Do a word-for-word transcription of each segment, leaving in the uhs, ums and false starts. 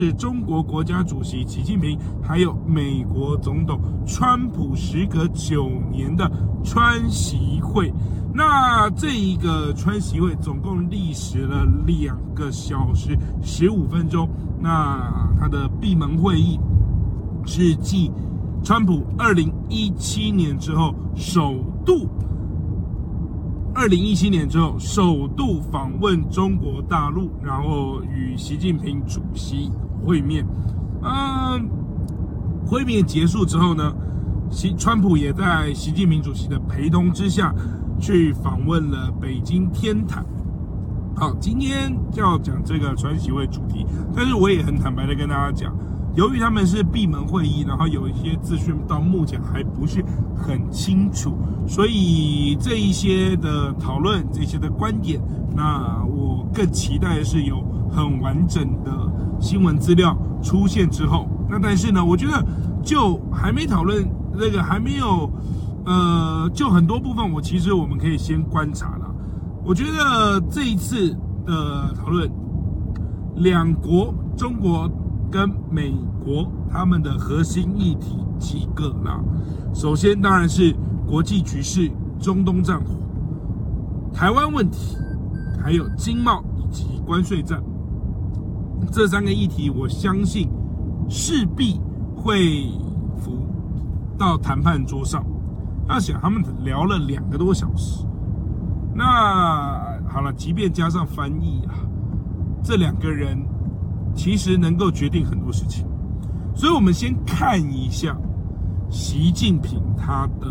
是中国国家主席习近平，还有美国总统川普时隔九年的川习会。那这一个川习会总共历时了两个小时十五分钟。那它的闭门会议是继川普二零一七年之后首度。二零一七年之后，首度访问中国大陆，然后与习近平主席会面。嗯，会面结束之后呢，习川普也在习近平主席的陪同之下，去访问了北京天坛。好，今天就要讲这个川习会主题，但是我也很坦白的跟大家讲。由于他们是闭门会议，然后有一些资讯到目前还不是很清楚，所以这一些的讨论，这些的观点，那我更期待的是有很完整的新闻资料出现之后。那但是呢，我觉得就还没讨论这个，还没有呃，就很多部分，我其实我们可以先观察了。我觉得这一次的讨论，两国中国跟美国他们的核心议题几个啦？首先当然是国际局势、中东战火、台湾问题，还有经贸以及关税战。这三个议题，我相信势必会浮到谈判桌上。要想他们聊了两个多小时，那好了，即便加上翻译啊，这两个人其实能够决定很多事情，所以我们先看一下习近平他的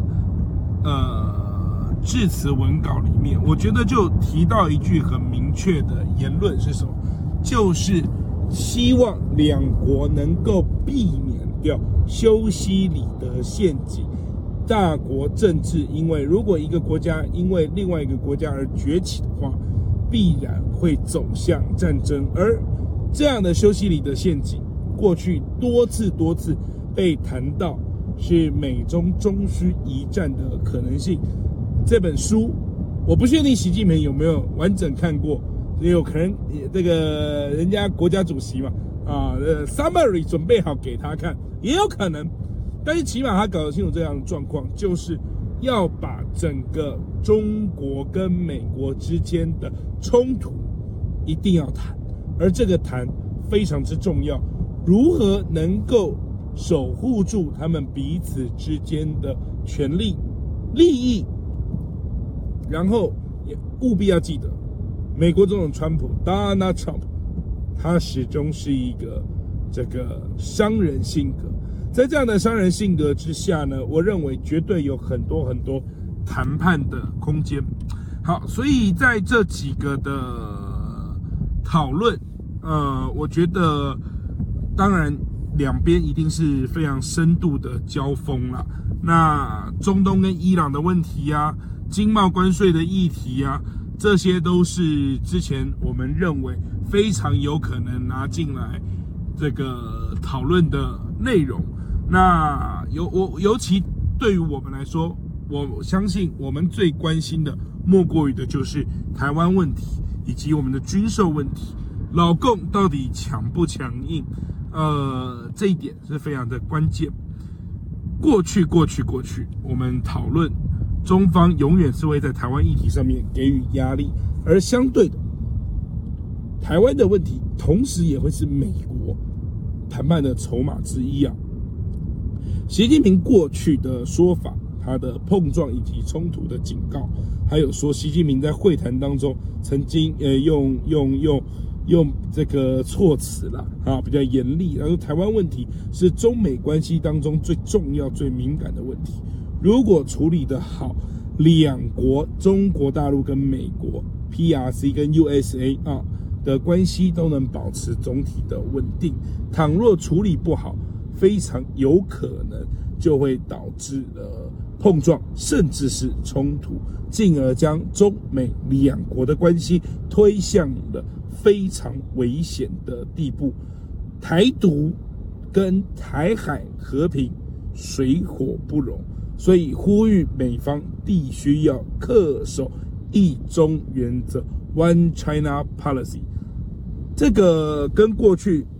呃致辞文稿里面，我觉得就提到一句很明确的言论是什么？就是希望两国能够避免掉修昔里德陷阱。大国政治，因为如果一个国家因为另外一个国家而崛起的话，必然会走向战争，而这样的修昔里德陷阱，过去多次多次被谈到是美中终须一战的可能性。这本书我不确定习近平有没有完整看过，也有可能这个人家国家主席嘛，啊，呃 ，summary 准备好给他看，也有可能。但是起码他搞得清楚这样的状况，就是要把整个中国跟美国之间的冲突一定要谈，而这个谈非常之重要，如何能够守护住他们彼此之间的权利、利益，然后也务必要记得，美国总统川普 Donald Trump， 他始终是一个这个商人性格。在这样的商人性格之下呢，我认为绝对有很多很多谈判的空间。好，所以在这几个的讨论，呃，我觉得当然两边一定是非常深度的交锋啦。那中东跟伊朗的问题啊，经贸关税的议题啊，这些都是之前我们认为非常有可能拿进来这个讨论的内容。那尤我尤其对于我们来说，我相信我们最关心的莫过于的就是台湾问题以及我们的军售问题，老共到底强不强硬？呃，这一点是非常的关键。过去过去过去，我们讨论中方永远是会在台湾议题上面给予压力，而相对的，台湾的问题同时也会是美国谈判的筹码之一啊。习近平过去的说法，他的碰撞以及冲突的警告，还有说习近平在会谈当中曾经呃用用用用这个措辞啦啊比较严厉，他说台湾问题是中美关系当中最重要最敏感的问题，如果处理得好，两国中国大陆跟美国 P R C 跟 U S A 啊的关系都能保持总体的稳定，倘若处理不好，非常有可能就会导致了碰撞，甚至是冲突，进而将中美两国的关系推向了非常危险的地步。台独跟台海和平水火不容，所以呼吁美方必须要恪守一中原则 One China Policy。这个跟过去